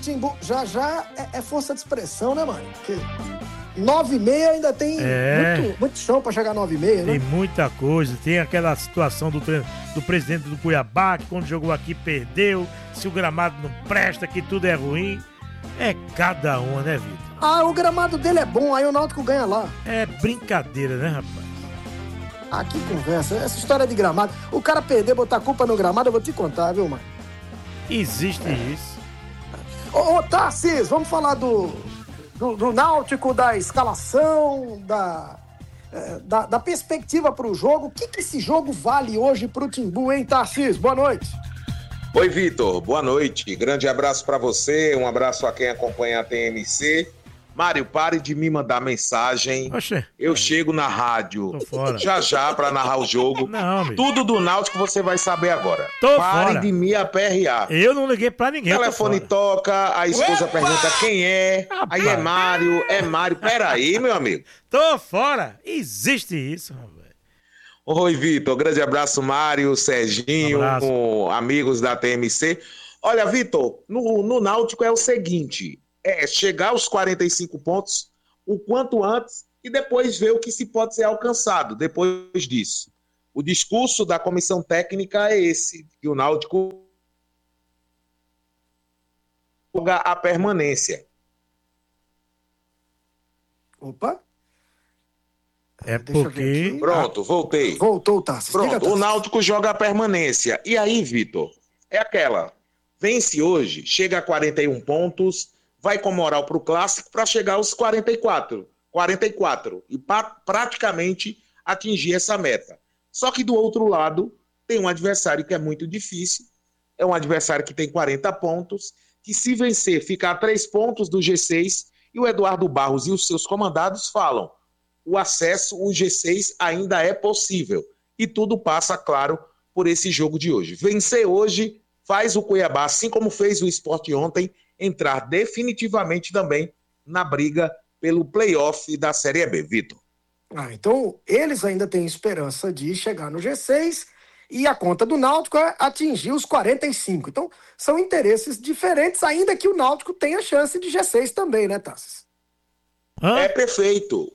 Timbu, já é força de expressão, né, mano? Porque 9,5 ainda tem muito chão pra chegar a 9,5, né? Tem muita coisa. Tem aquela situação do presidente do Cuiabá, que quando jogou aqui perdeu, se o gramado não presta, que tudo é ruim. É cada uma, né, Vitor? Ah, o gramado dele é bom, aí o Náutico ganha lá. É brincadeira, né, rapaz? Ah, que conversa. Essa história de gramado. O cara perder, botar a culpa no gramado, eu vou te contar, viu, mano? Existe isso. Ô, Tarcísio, vamos falar do Náutico, da escalação, da perspectiva pro jogo. O que esse jogo vale hoje pro Timbu, hein, Tarcísio? Boa noite. Oi, Vitor. Boa noite. Grande abraço para você, um abraço a quem acompanha a TMC. Mário, pare de me mandar mensagem. Oxê. Eu chego na rádio já para narrar o jogo. Não, amigo. Tudo do Náutico você vai saber agora. Tô Pare fora. de me aperrear. Eu não liguei pra ninguém. O telefone toca, a esposa pergunta quem é. Rapaz. Aí é Mário. Peraí, meu amigo. Tô fora. Existe isso, rapaz. Oi, Vitor. Grande abraço, Mário, Serginho, amigos da TMC. Olha, Vitor, no Náutico é o seguinte: chegar aos 45 pontos o quanto antes e depois ver o que se pode ser alcançado depois disso. O discurso da comissão técnica é esse, que o Náutico joga a permanência. Opa. É porque... Pronto, voltei. Voltou, Tarcísio. Pronto, o Náutico joga a permanência. E aí, Vitor, é aquela. Vence hoje, chega a 41 pontos, vai com moral para o Clássico para chegar aos 44 e praticamente atingir essa meta. Só que do outro lado, tem um adversário que é muito difícil, é um adversário que tem 40 pontos, que se vencer, fica a 3 pontos do G6, e o Eduardo Barros e os seus comandados falam: o acesso, o G6 ainda é possível. E tudo passa, claro, por esse jogo de hoje. Vencer hoje faz o Cuiabá, assim como fez o Sport ontem, entrar definitivamente também na briga pelo play-off da Série B, Vitor. Então eles ainda têm esperança de chegar no G6 e a conta do Náutico é atingir os 45. Então são interesses diferentes, ainda que o Náutico tenha chance de G6 também, né, Tassis? É perfeito.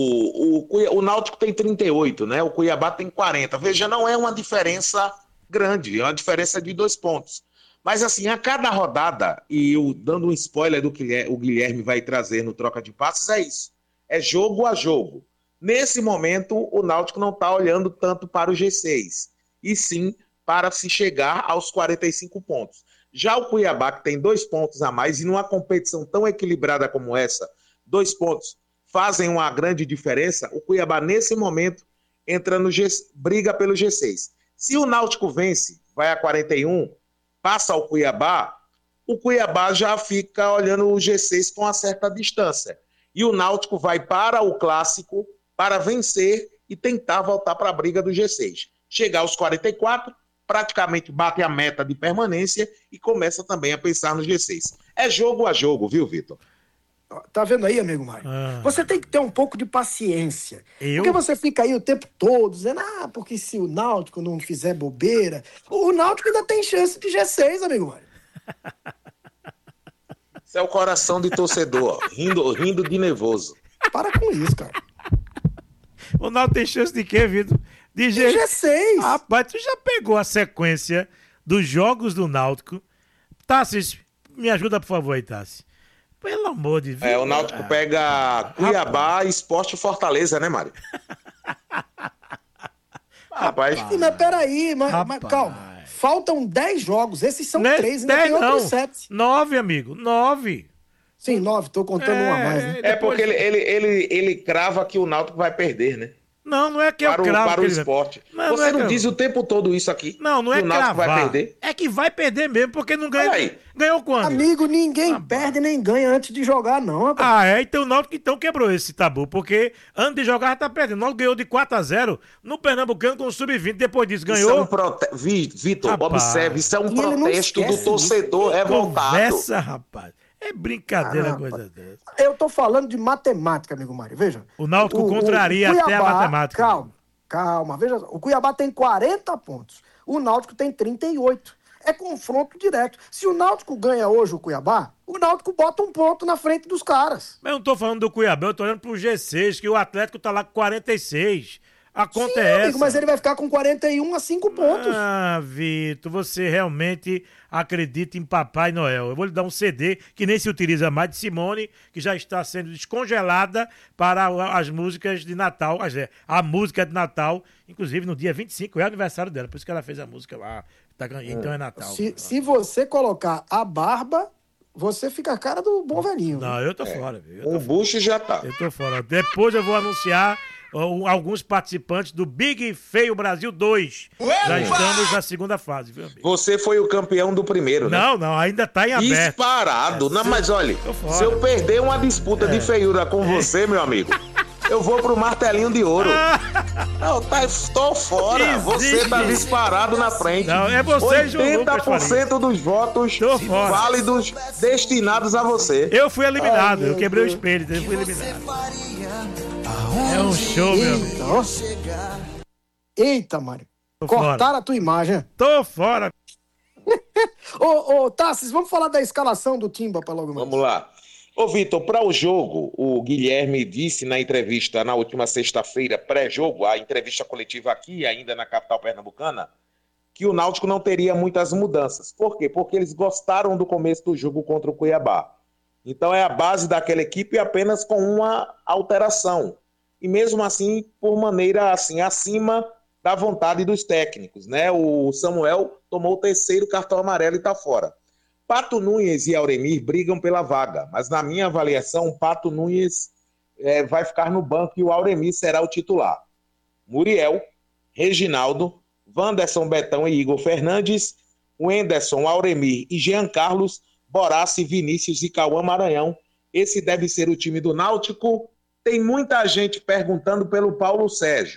O Náutico tem 38, né? O Cuiabá tem 40. Veja, não é uma diferença grande, é uma diferença de 2 pontos. Mas assim, a cada rodada, e eu dando um spoiler do que o Guilherme vai trazer no Troca de Passes, é isso. É jogo a jogo. Nesse momento, o Náutico não está olhando tanto para o G6, e sim para se chegar aos 45 pontos. Já o Cuiabá, que tem 2 pontos a mais, e numa competição tão equilibrada como essa, 2 pontos fazem uma grande diferença, o Cuiabá, nesse momento, entra no briga pelo G6. Se o Náutico vence, vai a 41, passa ao Cuiabá, o Cuiabá já fica olhando o G6 com uma certa distância. E o Náutico vai para o Clássico para vencer e tentar voltar para a briga do G6. Chegar aos 44, praticamente bate a meta de permanência e começa também a pensar no G6. É jogo a jogo, viu, Vitor? Tá vendo aí, amigo Mário? Você tem que ter um pouco de paciência. Porque você fica aí o tempo todo dizendo, porque se o Náutico não fizer bobeira, o Náutico ainda tem chance de G6, amigo Mário. Isso é o coração de torcedor, rindo de nervoso. Para com isso, cara. O Náutico tem chance de quê, Vitor? De G6. Rapaz, tu já pegou a sequência dos jogos do Náutico? Tassi, me ajuda, por favor, aí, Tassi. Pelo amor de Deus. O Náutico pega Cuiabá, Sport e Fortaleza, né, Mário? Rapaz. Mas peraí, mas calma. Faltam 10 jogos. Esses são 3, ainda tem outros 7. 9, amigo. 9. Sim, 9. Tô contando uma a mais, né? Porque ele crava que o Náutico vai perder, né? Não é que eu cravo. Para o esporte. Você não diz o tempo todo isso aqui? Não é que o Náutico cravar. vai perder? É que vai perder mesmo, porque não ganha. Ganhou quando? Amigo, ninguém perde nem ganha antes de jogar, não. Rapaz. Então o Náutico quebrou esse tabu, porque antes de jogar já tá perdendo. O Náutico ganhou de 4-0 no Pernambucano com o Sub-20, depois disso ganhou. Vitor, observe, isso é um protesto do torcedor revoltado. Conversa, rapaz. É brincadeira coisa dessa. Eu tô falando de matemática, amigo Mário. Veja. O Náutico contraria Cuiabá, até a matemática. Calma. Veja, o Cuiabá tem 40 pontos. O Náutico tem 38. é confronto direto. Se o Náutico ganha hoje o Cuiabá, o Náutico bota um ponto na frente dos caras. Mas eu não tô falando do Cuiabá, eu tô olhando pro G6, que o Atlético tá lá com 46. Acontece. Sim, amigo, mas ele vai ficar com 41 a 5 pontos. Ah, Vitor, você realmente acredita em Papai Noel. Eu vou lhe dar um CD que nem se utiliza mais, de Simone, que já está sendo descongelada para as músicas de Natal. A música de Natal, inclusive no dia 25, é aniversário dela, por isso que ela fez a música lá. Então é Natal. Se você colocar a barba, você fica a cara do bom velhinho. Não, eu tô fora. O bucho já tá. Eu tô fora. Depois eu vou anunciar alguns participantes do Big Feio Brasil 2. Já estamos na segunda fase, viu, amigo? Você foi o campeão do primeiro, né? Não, ainda tá em aberto. Disparado. Não, mas olha, se eu perder uma disputa de feiura com você, meu amigo, eu vou pro martelinho de ouro. Não, tô fora. Você tá disparado na frente. Não, é você, João Lucas. 80% dos votos válidos destinados a você. Eu fui eliminado. Eu quebrei o espelho, eu fui eliminado. É um show, meu amigo. Eita, Mário. Cortaram a tua imagem. Tô fora. Ô, Tassis, vamos falar da escalação do Timba para logo mais. Vamos lá. Ô, Vitor, para o jogo, o Guilherme disse na entrevista na última sexta-feira, pré-jogo, a entrevista coletiva aqui, ainda na capital pernambucana, que o Náutico não teria muitas mudanças. Por quê? Porque eles gostaram do começo do jogo contra o Cuiabá. Então é a base daquela equipe apenas com uma alteração. E mesmo assim, por maneira assim, acima da vontade dos técnicos, né? O Samuel tomou o 3º cartão amarelo e está fora. Pato Nunes e Auremir brigam pela vaga, mas na minha avaliação, o Pato Nunes vai ficar no banco e o Auremir será o titular. Muriel, Reginaldo, Wanderson, Betão e Igor Fernandes, Wenderson, Auremir e Jean Carlos, Boraci, Vinícius e Cauã Maranhão. Esse deve ser o time do Náutico. Tem muita gente perguntando pelo Paulo Sérgio.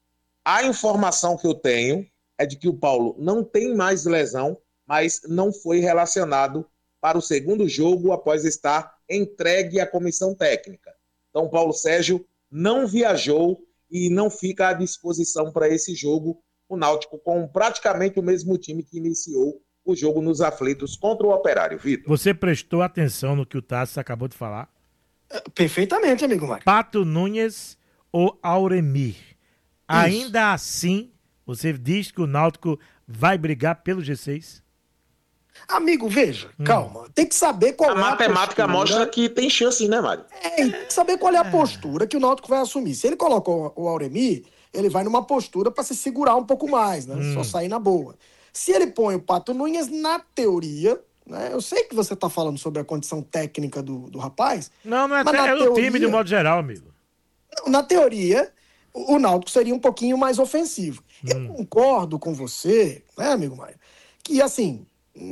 A informação que eu tenho é de que o Paulo não tem mais lesão, mas não foi relacionado para o segundo jogo após estar entregue à comissão técnica. Então, o Paulo Sérgio não viajou e não fica à disposição para esse jogo. O Náutico com praticamente o mesmo time que iniciou o jogo nos aflitos contra o Operário, Vitor. Você prestou atenção no que o Tassi acabou de falar? Perfeitamente, amigo Mário. Pato Nunes ou Auremir. Ainda assim, você diz que o Náutico vai brigar pelo G6? Amigo, veja, calma. Tem que saber qual é a matemática postura. Mostra que tem chance, né, Mário? Tem que saber qual é a postura que o Náutico vai assumir. Se ele colocou o Auremir, ele vai numa postura para se segurar um pouco mais, né? Só sair na boa. Se ele põe o Pato Nunes, na teoria, né? Eu sei que você tá falando sobre a condição técnica do rapaz. Não é teoria, o time de modo geral, amigo. Na teoria, o Náutico seria um pouquinho mais ofensivo. Eu concordo com você, né, amigo Mário, que assim,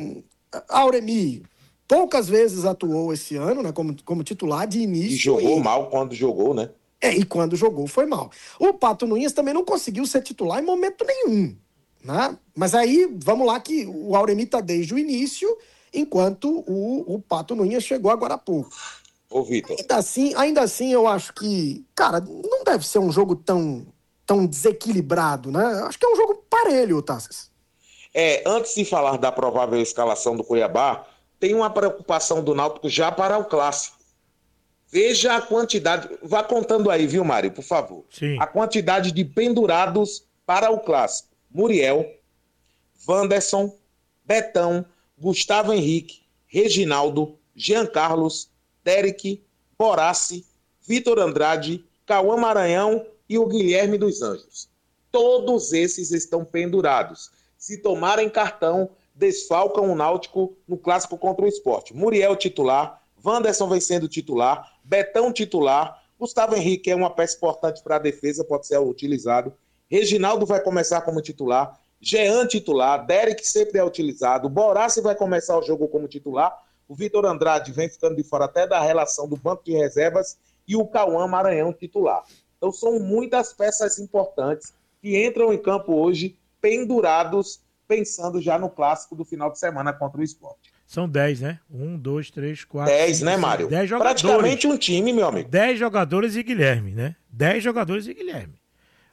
Auremir poucas vezes atuou esse ano, né, como titular de início. E jogou mal quando jogou, né? E quando jogou foi mal. O Pato Nunes também não conseguiu ser titular em momento nenhum, né? Mas aí, vamos lá que o Auremir tá desde o início, enquanto o Pato Nunes chegou agora há pouco. Ô, Vitor. Ainda assim, eu acho que, cara, não deve ser um jogo tão desequilibrado, né? Acho que é um jogo parelho, Tassis. Antes de falar da provável escalação do Cuiabá, tem uma preocupação do Náutico já para o clássico. Veja a quantidade, vá contando aí, viu, Mário, por favor. Sim. A quantidade de pendurados para o clássico. Muriel, Wanderson, Betão, Gustavo Henrique, Reginaldo, Jean Carlos, Derek, Boraci, Vitor Andrade, Cauã Maranhão e o Guilherme dos Anjos. Todos esses estão pendurados. Se tomarem cartão, desfalcam o Náutico no clássico contra o Sport. Muriel titular, Wanderson vem sendo titular, Betão titular, Gustavo Henrique é uma peça importante para a defesa, pode ser utilizado. Reginaldo vai começar como titular, Jean titular, Derek sempre é utilizado, Boraci vai começar o jogo como titular, o Vitor Andrade vem ficando de fora até da relação do banco de reservas e o Cauã Maranhão titular. Então são muitas peças importantes que entram em campo hoje pendurados, pensando já no clássico do final de semana contra o Sport. São 10, né? 1, 2, 3, 4, 10, né, Mário? 10 jogadores. Praticamente um time, meu amigo. 10 jogadores e Guilherme, né? 10 jogadores e Guilherme.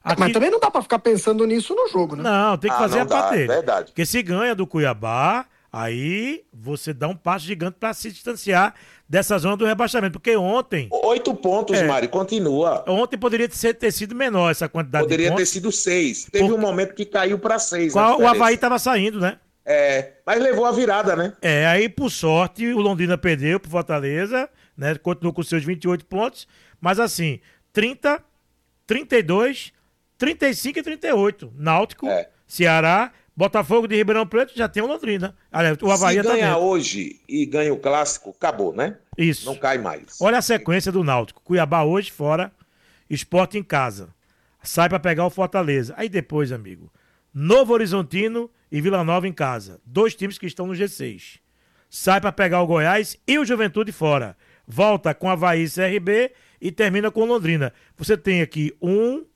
Aqui... Mas também não dá pra ficar pensando nisso no jogo, né? Não, tem que fazer a parte dele. Verdade. Porque se ganha do Cuiabá, aí você dá um passo gigante para se distanciar dessa zona do rebaixamento. Porque ontem... 8 pontos, Mário, continua. Ontem poderia ter sido menor essa quantidade de pontos. Poderia ter sido 6. Teve um momento que caiu para 6. O Avaí estava saindo, né? Mas levou a virada, né? Aí por sorte o Londrina perdeu pro Fortaleza, né? Continuou com seus 28 pontos, mas assim, 30, 32, 35 e 38. Náutico, Ceará, Botafogo de Ribeirão Preto já tem o Londrina. Aliás, o Avaí Se ganha tá hoje e ganha o clássico, acabou, né? Isso. Não cai mais. Olha a sequência do Náutico. Cuiabá hoje fora, Sport em casa. Sai para pegar o Fortaleza. Aí depois, amigo, Novo Horizontino e Vila Nova em casa. 2 times que estão no G6. Sai para pegar o Goiás e o Juventude fora. Volta com Avaí e CRB e termina com Londrina. Você tem aqui 1,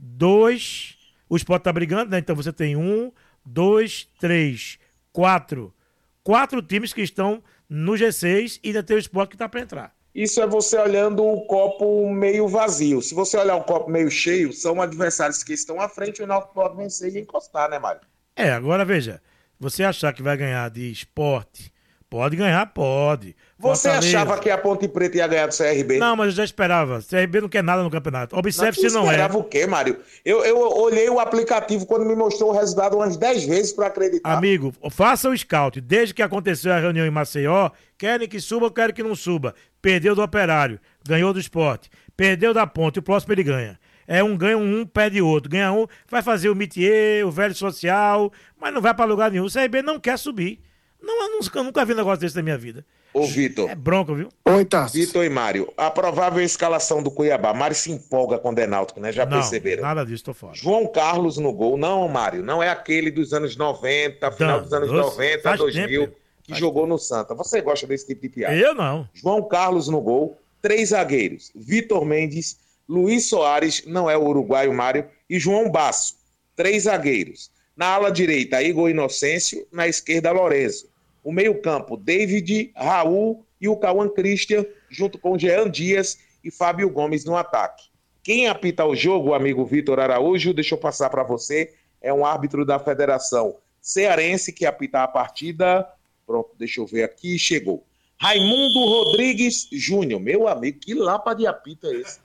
2... O Sport tá brigando, né? Então você tem 1, 2, 3, 4. 4 times que estão no G6 e ainda tem o Sport que tá para entrar. Isso é você olhando o copo meio vazio. Se você olhar o copo meio cheio, são adversários que estão à frente e o Náutico pode vencer e encostar, né, Mário? Agora veja, você achar que vai ganhar de Sport, pode ganhar, pode. Você Fortaleza. achava que a Ponte Preta ia ganhar do CRB? Não, mas eu já esperava. CRB não quer nada no campeonato. Observe se não é. Você esperava o quê, Mário? Eu olhei o aplicativo quando me mostrou o resultado umas 10 vezes para acreditar. Amigo, faça o scout. Desde que aconteceu a reunião em Maceió, querem que suba ou querem que não suba. Perdeu do Operário, ganhou do Sport. Perdeu da Ponte, o próximo ele ganha. Ganha um, perde outro. Ganha um, vai fazer o métier, o velho social, mas não vai para lugar nenhum. O CRB não quer subir. Eu nunca vi um negócio desse na minha vida. Ô, Vitor. É bronca, viu? Oi, Tassi. Vitor e Mário, a provável escalação do Cuiabá. Mário se empolga com o Náutico, né? Já perceberam? Nada disso, tô fora. João Carlos no gol. Não, Mário, não é aquele dos anos 90, final dos anos 90, 2000, que jogou no Santa. Você gosta desse tipo de piada? Eu não. João Carlos no gol. 3 zagueiros. Vitor Mendes, Luiz Soares, não é o uruguaio Mário, e João Basso. 3 zagueiros. Na ala direita, Igor Inocêncio. Na esquerda, Lorenzo. O meio-campo, David, Raul e o Cauã Christian, junto com Jean Dias e Fábio Gomes no ataque. Quem apita o jogo, o amigo Vitor Araújo, deixa eu passar para você, é um árbitro da Federação Cearense que apita a partida. Pronto, deixa eu ver aqui, chegou. Raimundo Rodrigues Júnior, meu amigo, que lapa de apito é esse?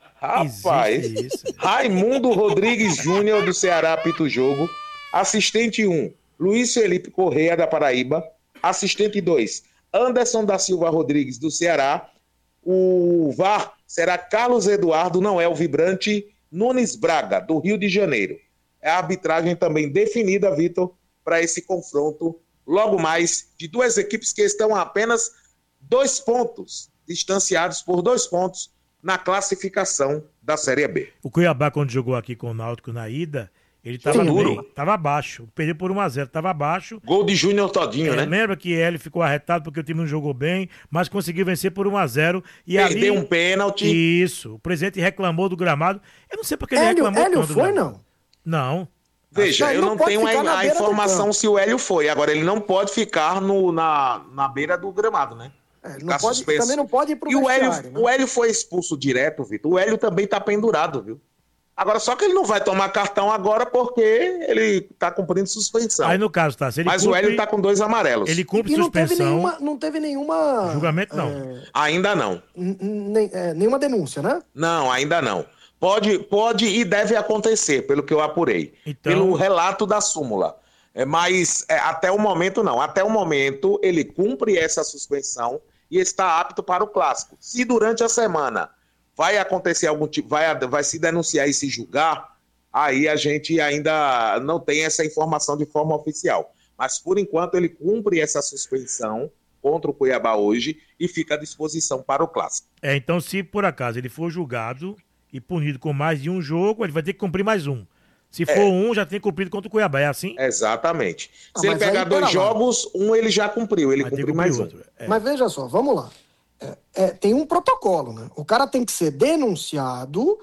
Rapaz, Raimundo Rodrigues Júnior do Ceará apita o jogo. Assistente 1, Luiz Felipe Correia da Paraíba. Assistente 2, Anderson da Silva Rodrigues, do Ceará. O VAR será Carlos Eduardo, não é o vibrante, Nunes Braga, do Rio de Janeiro. É a arbitragem também definida, Vitor, para esse confronto, logo mais, de 2 equipes que estão a apenas 2 pontos, distanciados por 2 pontos na classificação da Série B. O Cuiabá, quando jogou aqui com o Náutico na ida, ele tava duro, tava abaixo, perdeu por 1-0, tava abaixo. Gol de Júnior todinho, né? Lembra que ele ficou arretado porque o time não jogou bem, mas conseguiu vencer por 1-0. E perdeu um pênalti. Isso, o presidente reclamou do gramado. Eu não sei porque ele reclamou Hélio foi, não? Não. Veja, eu não tenho a informação se o Hélio foi. Agora, ele não pode ficar na beira do gramado, né? Não pode, também não pode ir pro vestiário, né? O Hélio foi expulso direto, Vitor. O Hélio também tá pendurado, viu? Agora, só que ele não vai tomar cartão agora porque ele tá cumprindo suspensão. Aí, no caso, tá. Mas o Hélio tá com 2 amarelos. Ele cumpre suspensão. Não teve nenhuma... Julgamento, não. Ainda não. Nenhuma denúncia, né? Não, ainda não. Pode e deve acontecer, pelo que eu apurei. Então... Pelo relato da súmula. Mas até o momento, não. Até o momento, ele cumpre essa suspensão e está apto para o clássico. Se durante a semana vai acontecer algum tipo, vai se denunciar e se julgar, aí a gente ainda não tem essa informação de forma oficial. Mas, por enquanto, ele cumpre essa suspensão contra o Cuiabá hoje e fica à disposição para o clássico. Então, se por acaso ele for julgado e punido com mais de um jogo, ele vai ter que cumprir mais um. Se for um, já tem cumprido contra o Cuiabá, é assim? Exatamente. Se ele pegar 2 jogos, um ele já cumpriu, ele cumpre mais outro. Mas veja só, vamos lá. Tem um protocolo, né? O cara tem que ser denunciado.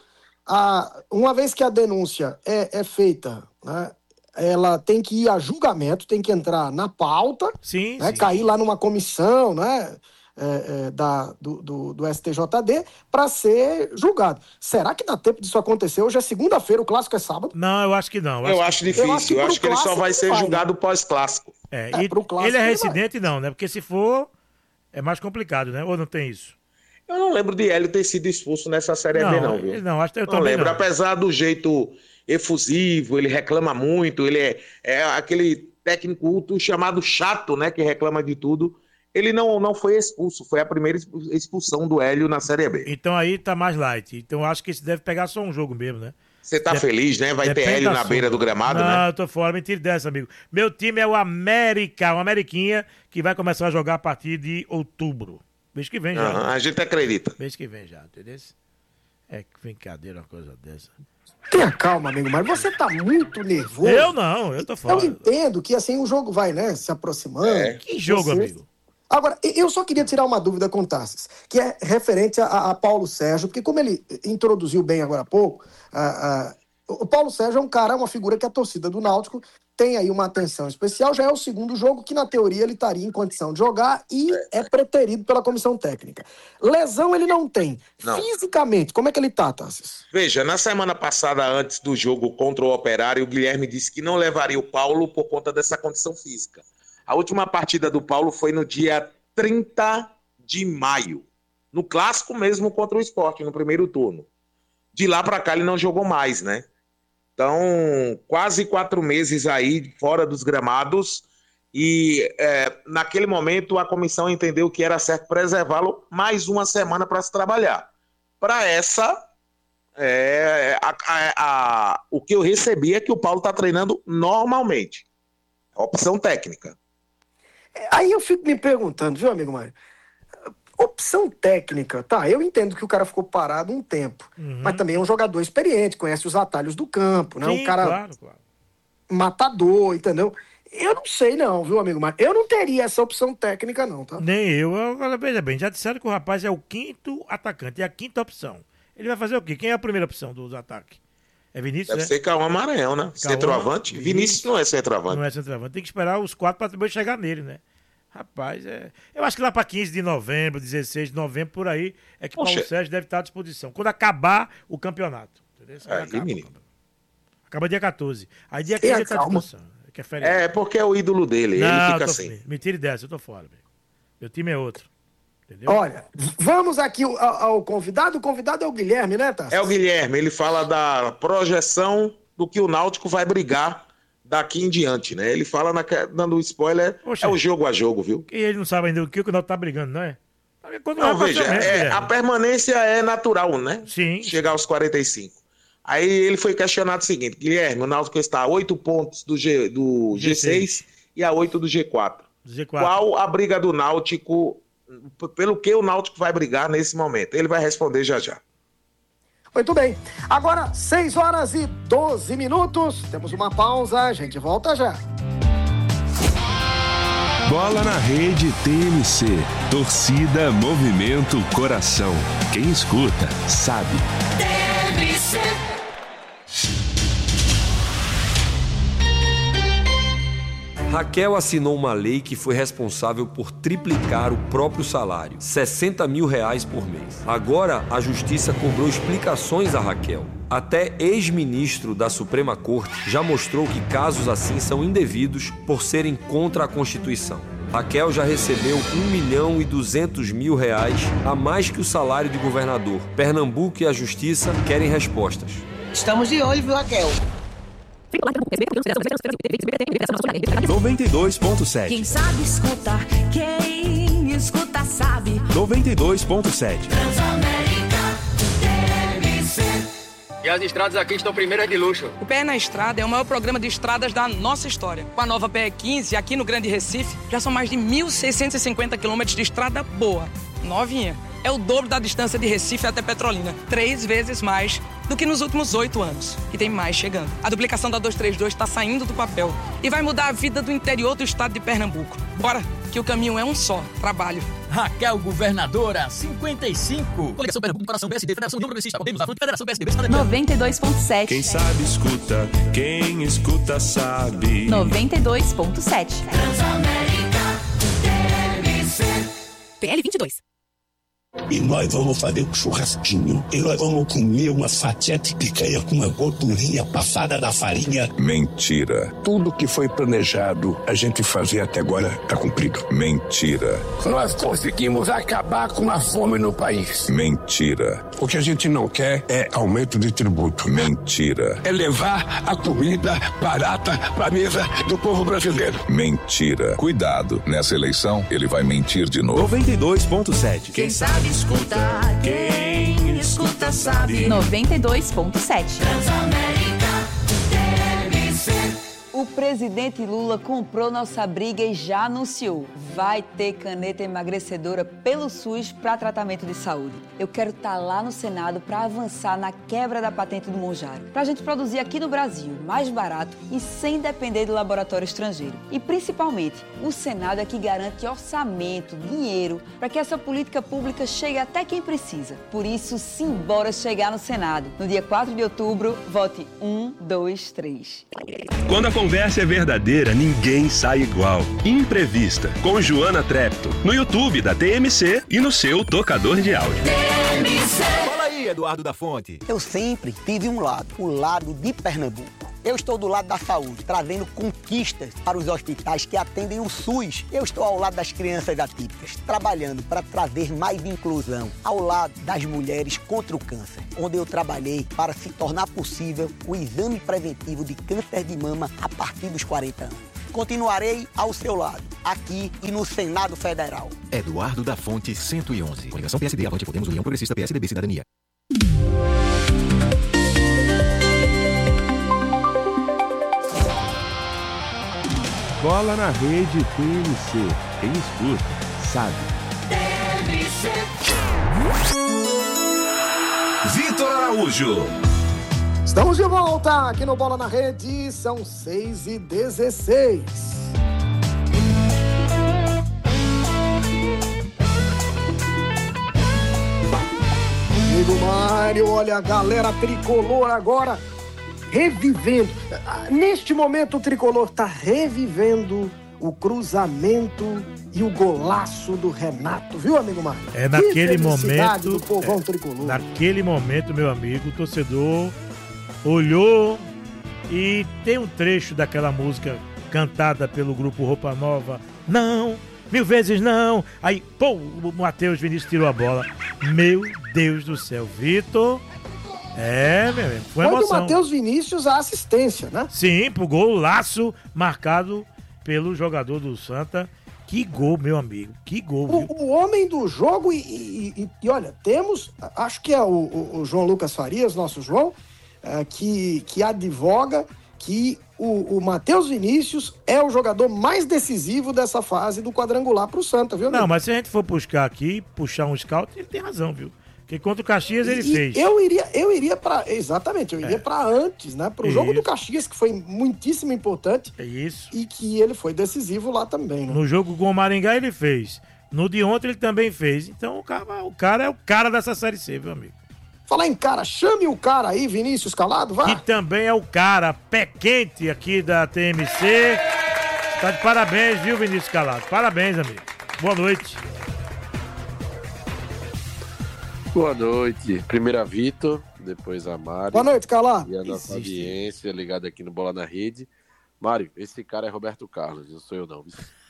Uma vez que a denúncia é feita, né? Ela tem que ir a julgamento, tem que entrar na pauta, sim, né? Cair lá numa comissão, né? do STJD para ser julgado. Será que dá tempo disso acontecer? Hoje é segunda-feira, o clássico é sábado? Não, eu acho que não. Eu acho difícil. Eu acho que ele só vai ser julgado pós-clássico. Ele é residente, não, né? Porque se for, é mais complicado, né? Ou não tem isso? Eu não lembro de Hélio ter sido expulso nessa Série B, não, viu? Não, acho que eu não lembro. Não. Apesar do jeito efusivo, ele reclama muito, ele é aquele técnico ultra chamado chato, né? Que reclama de tudo. Ele não foi expulso, foi a primeira expulsão do Hélio na Série B. Então aí tá mais light. Então acho que isso deve pegar só um jogo mesmo, né? Você tá feliz, né? Vai ter Hélio na beira do gramado, né? Não, eu tô fora. Mentira dessa, amigo. Meu time é o América, o Ameriquinha, que vai começar a jogar a partir de outubro. Mês que vem já. A gente acredita. Mês que vem já, entendeu? É brincadeira uma coisa dessa. Tenha calma, amigo, mas você tá muito nervoso. Eu não, eu tô fora. Eu entendo que assim o jogo vai, né, se aproximando. Que jogo, amigo? Agora, eu só queria tirar uma dúvida com o Tarsis, que é referente a Paulo Sérgio, porque como ele introduziu bem agora há pouco, o Paulo Sérgio é um cara, uma figura que a torcida do Náutico tem aí uma atenção especial, já é o segundo jogo que na teoria ele estaria em condição de jogar e é preterido pela comissão técnica. Lesão ele não tem. Não. Fisicamente, como é que ele tá, Tarsis? Veja, na semana passada, antes do jogo contra o Operário, o Guilherme disse que não levaria o Paulo por conta dessa condição física. A última partida do Paulo foi no dia 30 de maio, no clássico mesmo contra o Sport, no primeiro turno. De lá para cá ele não jogou mais, né? Então, quase 4 meses aí fora dos gramados e naquele momento a comissão entendeu que era certo preservá-lo mais uma semana para se trabalhar. Para essa, o que eu recebi é que o Paulo está treinando normalmente. Opção técnica. Aí eu fico me perguntando, viu, amigo Mário? Opção técnica, tá, eu entendo que o cara ficou parado um tempo, mas também é um jogador experiente, conhece os atalhos do campo, né? Sim, um cara claro. matador, entendeu? Eu não sei não, viu, amigo Mário? Eu não teria essa opção técnica não, tá? Nem eu. Agora, veja bem, já disseram que o rapaz é o 5º atacante, é a 5ª opção. Ele vai fazer o quê? Quem é a primeira opção dos ataques? É Vinícius, Deve ser Cauã Maranhão, né? Centroavante. Vinícius não é centroavante. Não é centroavante. Tem que esperar os 4 para depois chegar nele, né? Rapaz, eu acho que lá para 15 de novembro, 16 de novembro, por aí, é que o Paulo Sérgio deve estar à disposição. Quando acabar o campeonato. Entendeu? Acaba dia 14. Aí dia 15 ele está à disposição. Porque é o ídolo dele. Não, ele fica assim. Mentira dessa, eu tô fora. Meu time é outro. Entendeu? Olha, vamos aqui ao convidado. O convidado é o Guilherme, né, Tarso? É o Guilherme. Ele fala da projeção do que o Náutico vai brigar daqui em diante, né? Ele fala, dando spoiler, é o jogo a jogo, viu? E ele não sabe ainda o que o Náutico tá brigando, não é? Não, veja, a permanência é natural, né? Sim. Chegar aos 45. Aí ele foi questionado o seguinte: Guilherme, o Náutico está a 8 pontos do G6 e a 8 do G4. Qual a briga do Náutico, pelo que o Náutico vai brigar nesse momento? Ele vai responder já já. Muito bem. Agora, 6h12. Temos uma pausa, a gente volta já. Bola na Rede TMC. Torcida, movimento, coração. Quem escuta, sabe. TMC. Raquel assinou uma lei que foi responsável por triplicar o próprio salário, R$60 mil por mês. Agora, a Justiça cobrou explicações a Raquel. Até ex-ministro da Suprema Corte já mostrou que casos assim são indevidos por serem contra a Constituição. Raquel já recebeu R$1.200.000 a mais que o salário de governador. Pernambuco e a Justiça querem respostas. Estamos de olho, viu, Raquel? 92.7. Quem sabe escuta, quem escuta sabe. 92.7. E as estradas aqui estão primeiras de luxo. O Pé na Estrada é o maior programa de estradas da nossa história. Com a nova PE15, aqui no Grande Recife, já são mais de 1.650 quilômetros de estrada boa, novinha. É o dobro da distância de Recife até Petrolina, 3 vezes mais do que nos últimos 8 anos. E tem mais chegando. A duplicação da 232 está saindo do papel e vai mudar a vida do interior do estado de Pernambuco. Bora, que o caminho é um só, trabalho. Raquel Governadora, 55. Coligação Pernambuco, Coração PSD, Federação União Progressista, Podemos, Avante, Federação PSDB. 92.7. Quem sabe escuta, quem escuta sabe. 92.7. PL 22. E nós vamos fazer um churrasquinho. E nós vamos comer uma fatia de picanha com uma gordurinha passada da farinha. Mentira. Tudo que foi planejado a gente fazer até agora está cumprido. Mentira. Nós conseguimos acabar com a fome no país. Mentira. O que a gente não quer é aumento de tributo. Mentira. É levar a comida barata para a mesa do povo brasileiro. Mentira. Cuidado, nessa eleição ele vai mentir de novo. 92.7. Quem sabe escuta, quem escuta sabe. 92.7. Transamérica, TMC. O presidente Lula comprou nossa briga e já anunciou. Vai ter caneta emagrecedora pelo SUS para tratamento de saúde. Eu quero estar lá no Senado para avançar na quebra da patente do Monjaro. Para a gente produzir aqui no Brasil, mais barato e sem depender do laboratório estrangeiro. E principalmente, o Senado é que garante orçamento, dinheiro, para que essa política pública chegue até quem precisa. Por isso, simbora chegar no Senado. No dia 4 de outubro, vote 1, 2, 3. Quando a conversa é verdadeira, ninguém sai igual. Imprevista, com Joana Trepto, no YouTube da TMC e no seu tocador de áudio. TMC. Fala aí, Eduardo da Fonte. Eu sempre tive um lado, o lado de Pernambuco. Eu estou do lado da saúde, trazendo conquistas para os hospitais que atendem o SUS. Eu estou ao lado das crianças atípicas, trabalhando para trazer mais inclusão, ao lado das mulheres contra o câncer, onde eu trabalhei para se tornar possível o exame preventivo de câncer de mama a partir dos 40 anos. Continuarei ao seu lado, aqui e no Senado Federal. Eduardo da Fonte, 111. Coligação PSD, Avante Podemos, União Progressista, PSDB, Cidadania. Bola na Rede TMC. Quem escuta, sabe. Vitor Araújo. Estamos de volta aqui no Bola na Rede, são 6h16. Amigo Mário, olha a galera tricolor agora revivendo. Neste momento o tricolor está revivendo o cruzamento e o golaço do Renato, viu, amigo Mário? É naquele momento, do povão tricolor. Naquele momento, meu amigo, o torcedor olhou e tem um trecho daquela música cantada pelo grupo Roupa Nova. Não, 1000 vezes não. Aí, pô, o Matheus Vinícius tirou a bola. Meu Deus do céu, Vitor. Meu amigo, foi emoção. Foi do Matheus Vinícius a assistência, né? Sim, pro gol, laço marcado pelo jogador do Santa. Que gol, meu amigo, que gol. O homem do jogo e olha, temos, acho que é o João Lucas Farias, nosso João, que advoga que o Matheus Vinícius é o jogador mais decisivo dessa fase do quadrangular pro Santa, viu? Não, mas se a gente for buscar aqui, puxar um scout, ele tem razão, viu? Porque contra o Caxias ele fez. Eu iria para exatamente, eu iria para antes, né? Pro jogo do Caxias, que foi muitíssimo importante. É isso. E que ele foi decisivo lá também, né? No jogo com o Maringá ele fez. No de ontem ele também fez. Então o cara é o cara dessa Série C, meu amigo. Falar em cara, chame o cara aí, Vinícius Calado, vai. Que também é o cara, pé quente aqui da TMC. Tá de parabéns, viu, Vinícius Calado? Parabéns, amigo. Boa noite. Boa noite. Primeiro a Vitor, depois a Mário. Boa noite, Calado. E a nossa audiência ligada aqui no Bola na Rede. Mário, esse cara é Roberto Carlos, não sou eu não.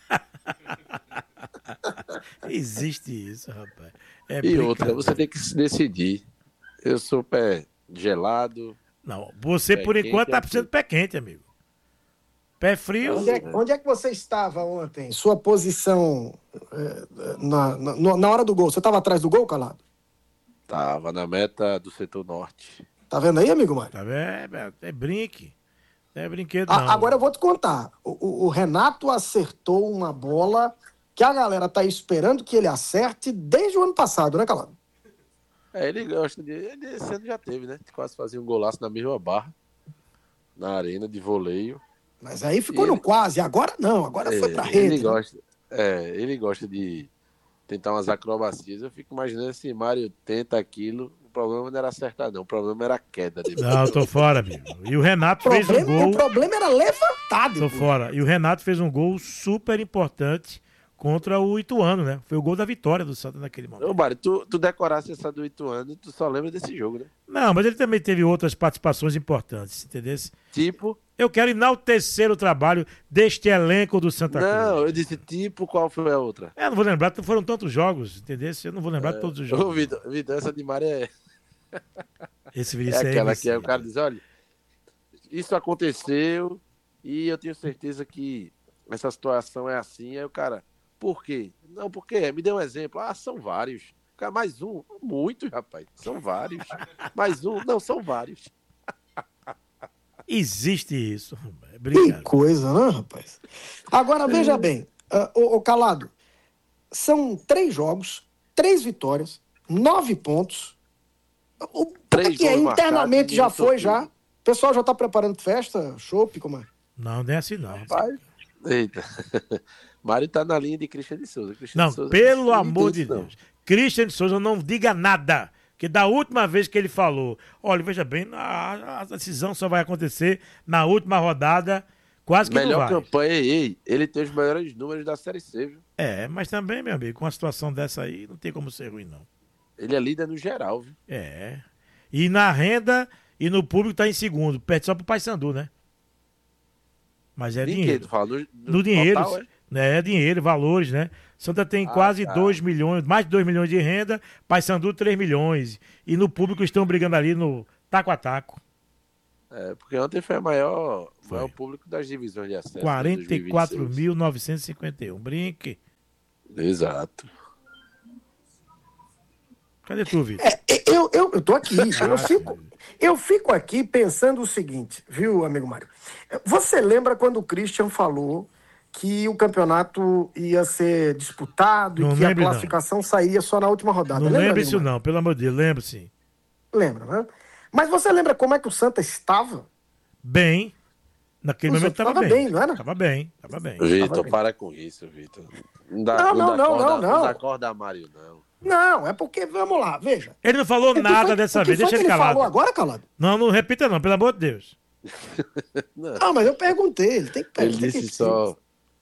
Existe isso, rapaz. E outra, você tem que se decidir. Eu sou pé gelado. Não, você por enquanto tá precisando de pé quente, amigo. Pé frio. Onde é que você estava ontem? Sua posição na hora do gol? Você estava atrás do gol, Calado? Tava na meta do setor norte. Tá vendo aí, amigo Mário? Tá vendo? É brinque. Não é brinquedo, não. Agora eu vou te contar. O Renato acertou uma bola que a galera tá esperando que ele acerte desde o ano passado, né, Calado? Ele gosta de... Esse ano já teve, né? Quase fazia um golaço na mesma barra. Na arena de voleio. Mas aí ficou no quase. Agora não. Agora foi pra rede. Ele gosta de tentar umas acrobacias. Eu fico imaginando se Mário tenta aquilo. O problema não era acertar, não. O problema era a queda dele. Não, tô fora, amigo. E o Renato fez um gol... O problema era levantar. Tô fora. E o Renato fez um gol super importante contra o Ituano, né? Foi o gol da vitória do Santa naquele momento. Ô, Mário, tu decorasse essa do Ituano, tu só lembra desse jogo, né? Não, mas ele também teve outras participações importantes, entendeu? Tipo? Eu quero enaltecer o trabalho deste elenco do Santa Cruz. Não, eu disse tipo, qual foi a outra? Eu não vou lembrar, foram tantos jogos, entendeu? Eu não vou lembrar de todos os jogos. Ô, Vitor, essa de Mário é... Esse é aquela que o cara diz, olha, isso aconteceu e eu tenho certeza que essa situação é assim. Aí o cara, por quê? Não, por quê? Me dê um exemplo. Ah, são vários. Cara, mais um. Muitos, rapaz. São vários. Mais um. Não, são vários. Existe isso. Que coisa, né, rapaz? Agora, veja bem, ô Calado, são 3 jogos, 3 vitórias, 9 pontos. Porque internamente já foi, já. O pessoal já tá preparando festa, chopp, como é? Não, nem assim não. Rapaz. Eita. Mário tá na linha de Christian de Souza. Não, pelo amor de Deus. Christian de Souza não diga nada. Que da última vez que ele falou, olha, veja bem, a decisão só vai acontecer na última rodada, quase que melhor não vai. Melhor campanha, ele tem os melhores números da Série C, viu? É, mas também, meu amigo, com uma situação dessa aí, não tem como ser ruim, não. Ele é líder no geral, viu? É. E na renda e no público tá em segundo, perde só pro Paysandu, né? Mas é dinheiro. Que tu fala? No dinheiro, total, né? É dinheiro, valores, né? Santa tem quase 2 milhões, mais de 2 milhões de renda, Paysandu 3 milhões. E no público estão brigando ali no taco a taco. É, porque ontem foi o maior público das divisões de acesso. 44.951. Brinque. Exato. Cadê tu, Vitor? Eu tô aqui. Eu fico aqui pensando o seguinte, viu, amigo Mário? Você lembra quando o Christian falou que o campeonato ia ser disputado e que a classificação sairia só na última rodada? Não lembra isso não, pelo amor de Deus, lembro sim. Lembra, né? Mas você lembra como é que o Santa estava? Bem. Naquele momento estava bem, não era? Estava bem. Vitor, para com isso, Vitor. Não dá corda a Mário, não. Não, é porque, vamos lá, veja. Ele não falou nada dessa vez, deixa ele calado. Ele falou agora, calado? Não repita não, pelo amor de Deus. Não, mas eu perguntei, ele tem que perguntar. Ele disse só,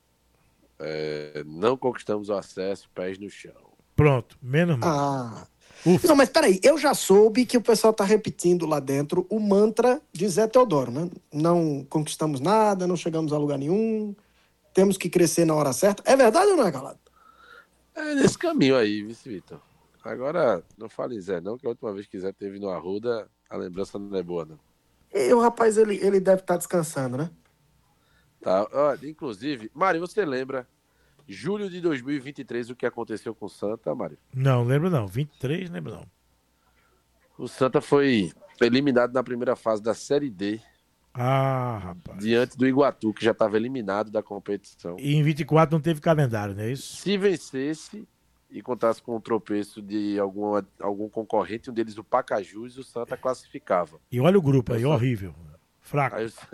não conquistamos o acesso, pés no chão. Pronto, menos mal. Não, mas peraí, eu já soube que o pessoal tá repetindo lá dentro o mantra de Zé Teodoro, né? Não conquistamos nada, não chegamos a lugar nenhum, temos que crescer na hora certa. É verdade ou não é, calado? É nesse caminho aí, Vitor. Agora, não fale em Zé, não, que a última vez que Zé teve no Arruda, a lembrança não é boa, não. E o rapaz, ele deve estar descansando, né? Tá, olha, inclusive, Mário, você lembra, julho de 2023, o que aconteceu com o Santa, Mário? Não, lembro não. 23, lembro não. O Santa foi eliminado na primeira fase da Série D. Ah, rapaz. Diante do Iguatu, que já estava eliminado da competição. E em 24 não teve calendário, não é isso? Se vencesse e contasse com o tropeço de algum concorrente, um deles o Pacajus, o Santa classificava. E olha o grupo aí, horrível. Fraco.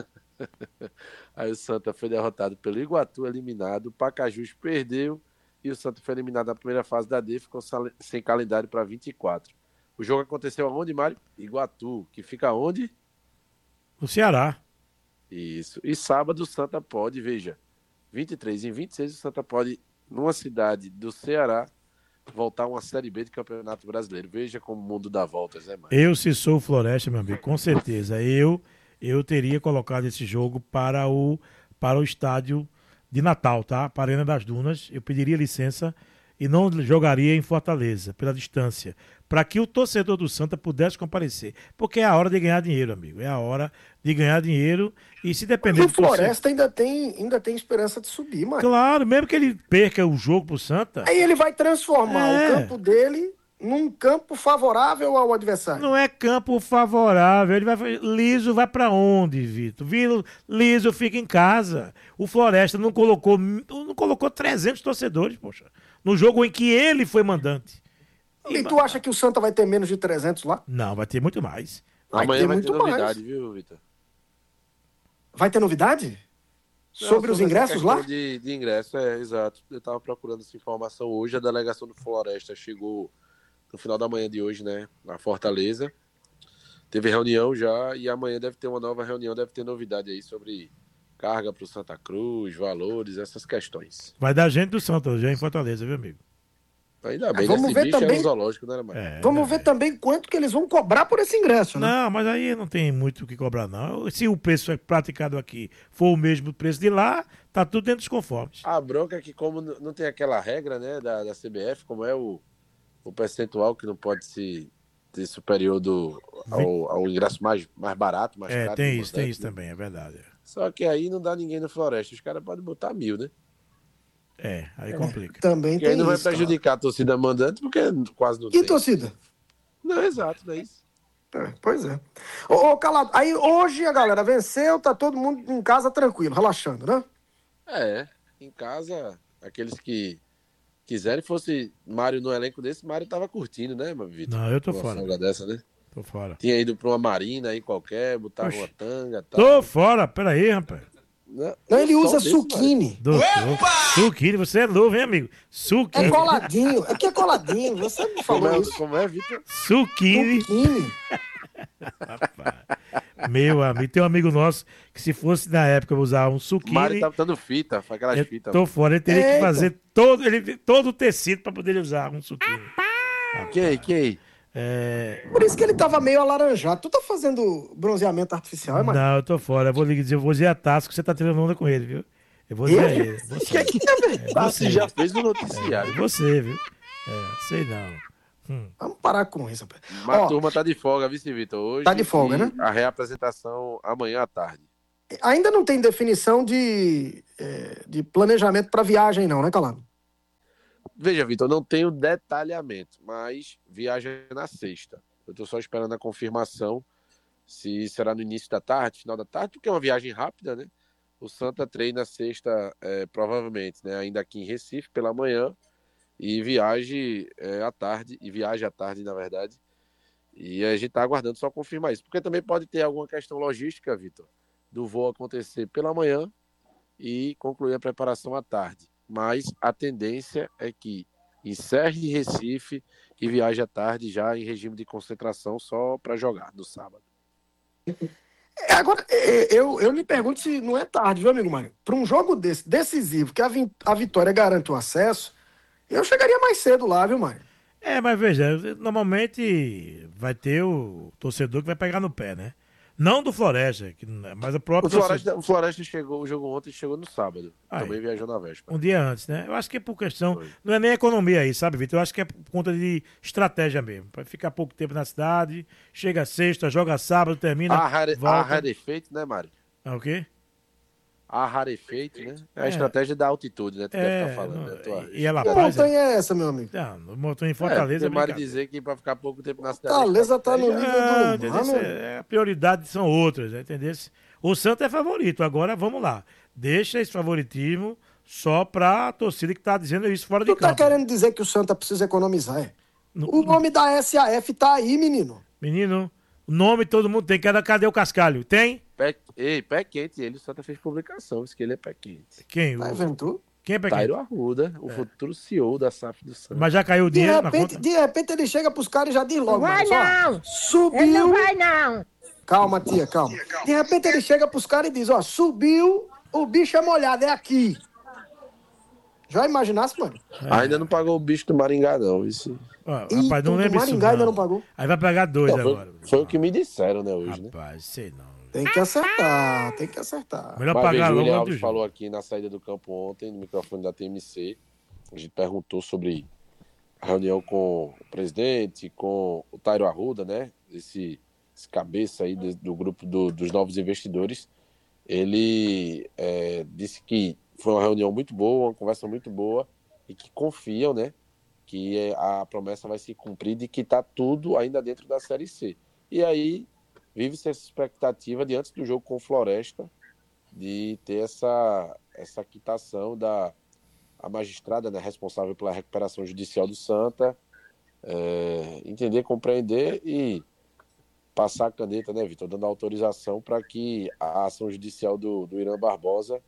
Aí o Santa foi derrotado pelo Iguatu, eliminado. O Pacajus perdeu e o Santa foi eliminado na primeira fase da D, ficou sem calendário para 24. O jogo aconteceu aonde, Mário? Iguatu, que fica onde? No Ceará. Isso. E sábado o Santa pode, veja, 23 e 26 o Santa pode, numa cidade do Ceará, voltar a uma Série B de Campeonato Brasileiro. Veja como o mundo dá voltas, né, Mário? Eu, se sou o Floresta, meu amigo, com certeza. Eu teria colocado esse jogo para o estádio de Natal, tá? Para a Arena das Dunas. Eu pediria licença e não jogaria em Fortaleza, pela distância, para que o torcedor do Santa pudesse comparecer. Porque é a hora de ganhar dinheiro, amigo. É a hora de ganhar dinheiro e se depender do Floresta ainda tem esperança de subir, mano. Claro, mesmo que ele perca o jogo pro Santa. Aí ele vai transformar o campo dele num campo favorável ao adversário. Não é campo favorável. Liso vai pra onde, Vitor? Liso fica em casa. O Floresta não colocou 300 torcedores, poxa. No jogo em que ele foi mandante. E tu acha que o Santa vai ter menos de 300 lá? Não, vai ter muito mais. Amanhã vai ter novidade, viu, Vitor? Vai ter novidade? Sobre os ingressos lá? De ingresso, exato. Eu tava procurando essa informação hoje. A delegação do Floresta chegou no final da manhã de hoje, né? Na Fortaleza. Teve reunião já e amanhã deve ter uma nova reunião, deve ter novidade aí sobre carga para o Santa Cruz, valores, essas questões. Vai dar gente do Santa já em Fortaleza, viu, amigo? Ainda bem, vamos ver também. Zoológico, né, Mário? Vamos ver também quanto que eles vão cobrar por esse ingresso, né? Não, mas aí não tem muito o que cobrar, não. Se o preço é praticado aqui for o mesmo preço de lá, tá tudo dentro dos conformes. A bronca é que, como não tem aquela regra, né, da CBF, como é o percentual que não pode ser superior ao ingresso mais barato, mais caro. Tem isso também, é verdade. Só que aí não dá ninguém na Floresta. Os caras podem botar 1.000, né? Aí complica. Também porque tem aí não vai isso, prejudicar a torcida mandante, porque quase não tem. Que torcida? Não, exato, não é isso. Pois é. Ô, Calado, aí hoje a galera venceu, tá todo mundo em casa tranquilo, relaxando, né? Em casa, aqueles que quiserem, fosse Mário no elenco desse, Mário tava curtindo, né, meu Vitor? Não, eu tô fora. Folga dessa, né? Tô fora. Tinha ido pra uma marina aí qualquer, botar uma tanga e tal. Tô fora, peraí, rapaz. Não, ele usa suquine. Suquine, você é novo, hein, amigo? Suquine. É coladinho, aqui é coladinho, você me falou isso. Como é, Vitor? Suquine. Rapaz. Meu amigo, tem um amigo nosso que se fosse na época usar um suquine... Mário tá botando fita, faz aquelas fitas. Tô fora, ele teria que fazer todo o tecido pra poder usar um suquine. Que? Por isso que ele tava meio alaranjado. Tu tá fazendo bronzeamento artificial, Mário? Não, eu tô fora. Eu vou dizer a Tasco que você tá tirando onda com ele, viu? Eu vou dizer a ele. Você já fez no noticiário. Você, viu? Sei não. Vamos parar com isso, rapaz. Mas a turma tá de folga, vice Vitor. Hoje tá de folga, né? A reapresentação amanhã à tarde. Ainda não tem definição de planejamento para viagem, não, né, Calado? Veja, Vitor, não tenho detalhamento, mas viagem na sexta. Eu tô só esperando a confirmação se será no início da tarde, final da tarde, porque é uma viagem rápida, né? O Santa treina sexta, provavelmente, né? Ainda aqui em Recife, pela manhã. E viaja à tarde, na verdade. E a gente está aguardando só confirmar isso. Porque também pode ter alguma questão logística, Vitor, do voo acontecer pela manhã e concluir a preparação à tarde. Mas a tendência é que encerre em Recife e viaje à tarde já em regime de concentração só para jogar no sábado. Agora, eu me pergunto se não é tarde, viu, amigo Mário? Para um jogo desse, decisivo, que a vitória garante o acesso, eu chegaria mais cedo lá, viu, Mário? Mas veja, normalmente vai ter o torcedor que vai pegar no pé, né? Não do Floresta, mas o próprio o Floresta chegou, o jogo ontem chegou no sábado. Também viajou na véspera. Um dia antes, né? Eu acho que é por questão... Não é nem economia aí, sabe, Vitor? Eu acho que é por conta de estratégia mesmo. Para ficar pouco tempo na cidade, chega sexta, joga sábado, termina, volta. A rarefeito, né, Mário? O quê? A rarefeito, né? É a estratégia da altitude, né? Tu deve estar falando, né? E ela que montanha é essa, meu amigo? Não, montanha em Fortaleza. Tem Mário dizer que para ficar pouco tempo na cidade... Fortaleza tá no nível do mar, a prioridade são outras, entendeu? O Santa é favorito, agora vamos lá. Deixa esse favoritismo só pra torcida que tá dizendo isso fora de campo. Tu tá querendo dizer que o Santa precisa economizar, O nome da SAF tá aí, menino. Menino, o nome todo mundo tem. Cadê o Cascalho? Tem? Pé quente, o Santa fez publicação, disse que ele é pé quente. Quem? Tá vendo tu? Quem é pé quente? Tairo Arruda, o futuro CEO da SAF do Santa. Mas já caiu o dinheiro na conta? De repente ele chega pros caras e já diz logo. Vai não! Subiu... Ele não vai não! Calma, tia, calma. De repente ele chega pros caras e diz, subiu, o bicho é molhado, é aqui. Já imaginasse, mano? Ainda não pagou o bicho do Maringá, não. Isso... rapaz, não lembro isso Maringá ainda não pagou. Aí vai pagar 2 agora. Foi o que me disseram, né, hoje, rapaz, sei não. Tem que acertar, Melhor pagar logo. O William Alves falou aqui na saída do campo ontem, no microfone da TMC. A gente perguntou sobre a reunião com o presidente, com o Tairo Arruda, né? Esse cabeça aí do grupo dos novos investidores. Ele disse que foi uma reunião muito boa, uma conversa muito boa e que confiam, né? Que a promessa vai se cumprir e que está tudo ainda dentro da Série C. E aí vive-se essa expectativa de antes do jogo com o Floresta de ter essa quitação a magistrada, né, responsável pela recuperação judicial do Santa, entender, compreender e passar a caneta, né, Vitor, dando autorização para que a ação judicial do Irã Barbosa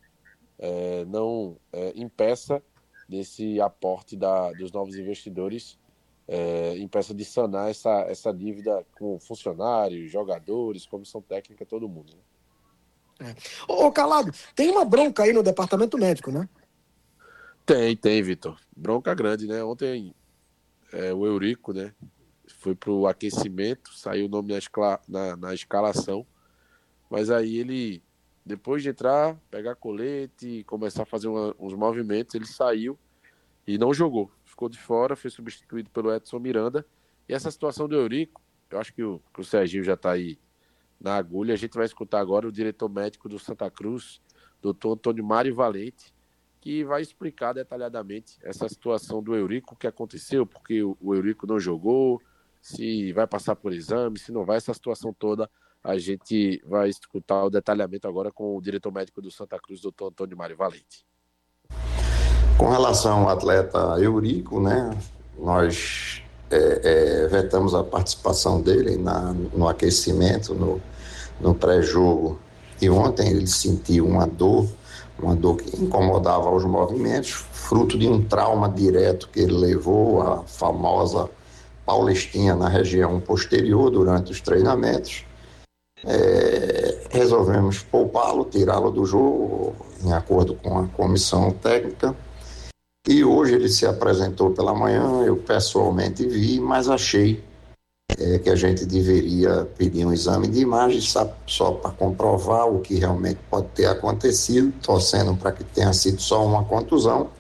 não impeça desse aporte dos novos investidores, impeça de sanar essa dívida com funcionários, jogadores, comissão técnica, todo mundo. Né? Ô, Calado, tem uma bronca aí no departamento médico, né? Tem, Vitor. Bronca grande, né? Ontem o Eurico, né? Foi pro aquecimento, saiu o nome na escalação, mas aí ele, depois de entrar, pegar colete, começar a fazer uns movimentos, ele saiu e não jogou. Ficou de fora, foi substituído pelo Edson Miranda. E essa situação do Eurico, eu acho que o Serginho já está aí na agulha. A gente vai escutar agora o diretor médico do Santa Cruz, doutor Antônio Mário Valente, que vai explicar detalhadamente essa situação do Eurico, o que aconteceu, porque o Eurico não jogou, se vai passar por exame, se não vai, essa situação toda. A gente vai escutar o detalhamento agora com o diretor médico do Santa Cruz, doutor Antônio Mário Valente. Com relação ao atleta Eurico, né, nós vetamos a participação dele no aquecimento, no pré-jogo, e ontem ele sentiu uma dor que incomodava os movimentos, fruto de um trauma direto que ele levou, a famosa paulistinha na região posterior durante os treinamentos. Resolvemos poupá-lo, tirá-lo do jogo, em acordo com a comissão técnica. E hoje ele se apresentou pela manhã, eu pessoalmente vi, mas achei que a gente deveria pedir um exame de imagem só para comprovar o que realmente pode ter acontecido, torcendo para que tenha sido só uma contusão.